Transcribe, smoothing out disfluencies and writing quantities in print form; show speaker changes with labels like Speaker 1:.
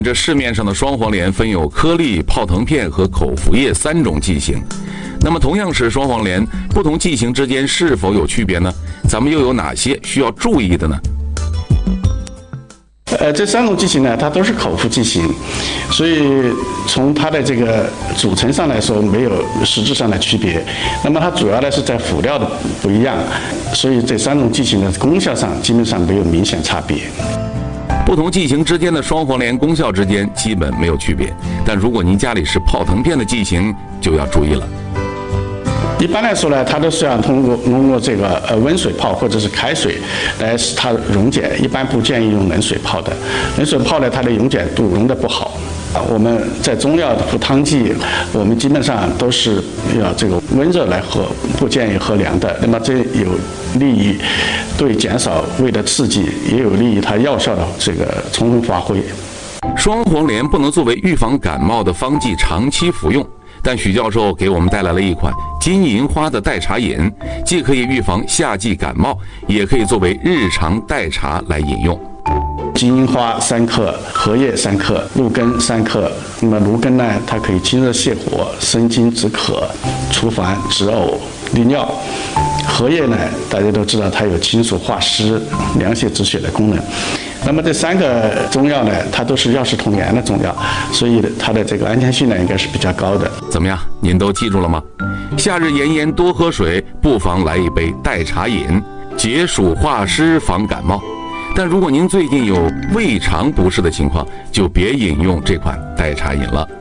Speaker 1: 这市面上的双黄连分有颗粒、泡腾片和口服液3种剂型。那么同样是双黄连，不同剂型之间是否有区别呢？咱们又有哪些需要注意的呢？
Speaker 2: 这3种剂型呢，它都是口服剂型，所以从它的这个组成上来说，没有实质上的区别。那么它主要的是在辅料的不一样，所以这3种剂型的功效上基本上没有明显差别。
Speaker 1: 不同剂型之间的双黄连功效之间基本没有区别，但如果您家里是泡腾片的剂型，就要注意了。
Speaker 2: 一般来说呢，它都是要通过这个温水泡或者是开水来使它溶解，一般不建议用冷水泡的。冷水泡呢，它的溶解度溶得不好。我们在中药服汤剂，我们基本上都是要这个温热来喝，不建议喝凉的。那么这有利于对减少胃的刺激，也有利于它药效的这个充分发挥。
Speaker 1: 双黄连不能作为预防感冒的方剂长期服用，但许教授给我们带来了一款金银花的代茶饮，既可以预防夏季感冒，也可以作为日常代茶来饮用。
Speaker 2: 金银花3克，荷叶3克，鹿根3克。那么芦根呢，它可以清热泻火、生津止渴、除烦止呕、利尿。荷叶呢，大家都知道它有清暑化湿、凉血止血的功能。那么这3个中药呢，它都是药食同源的中药，所以它的这个安全性呢应该是比较高的。
Speaker 1: 怎么样，您都记住了吗？夏日炎炎多喝水，不妨来一杯代茶饮，解暑化湿防感冒。但如果您最近有胃肠不适的情况，就别饮用这款代茶饮了。